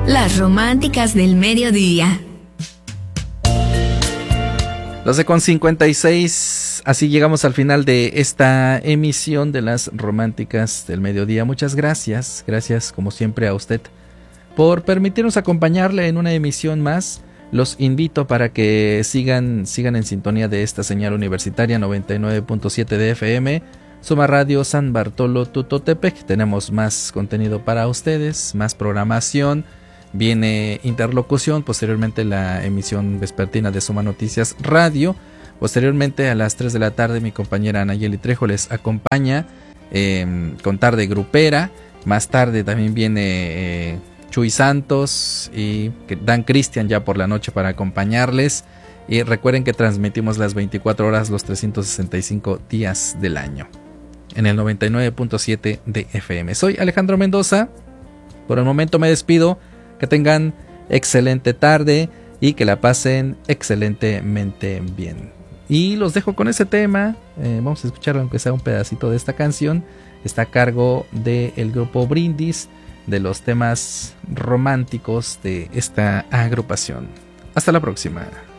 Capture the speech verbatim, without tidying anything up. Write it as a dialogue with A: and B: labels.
A: Las románticas del mediodía.
B: doce con cincuenta y seis, así llegamos al final de esta emisión de las románticas del mediodía. Muchas gracias, gracias como siempre a usted por permitirnos acompañarle en una emisión más. Los invito para que sigan, sigan en sintonía de esta señal universitaria noventa y nueve punto siete de F M, Suma Radio San Bartolo Tutotepec. Tenemos más contenido para ustedes, más programación. Viene interlocución, posteriormente la emisión vespertina de Suma Noticias Radio. Posteriormente a las tres de la tarde mi compañera Anayeli Trejo les acompaña eh, con Tarde Grupera. Más tarde también viene eh, Chuy Santos y Dan Cristian ya por la noche para acompañarles. Y recuerden que transmitimos las veinticuatro horas los trescientos sesenta y cinco días del año en el noventa y nueve punto siete de F M. Soy Alejandro Mendoza. Por el momento me despido. Que tengan excelente tarde y que la pasen excelentemente bien. Y los dejo con ese tema. Eh, vamos a escuchar aunque sea un pedacito de esta canción. Está a cargo del grupo Brindis, de los temas románticos de esta agrupación. Hasta la próxima.